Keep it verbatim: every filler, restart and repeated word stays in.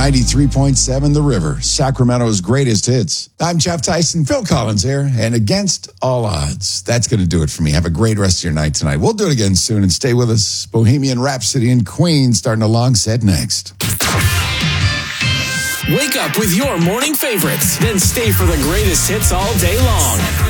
ninety-three point seven The River, Sacramento's greatest hits. I'm Jeff Tyson, Phil Collins here, and against all odds, that's going to do it for me. Have a great rest of your night tonight. We'll do it again soon, and stay with us. Bohemian Rhapsody and Queen starting a long set next. Wake up with your morning favorites, then stay for the greatest hits all day long.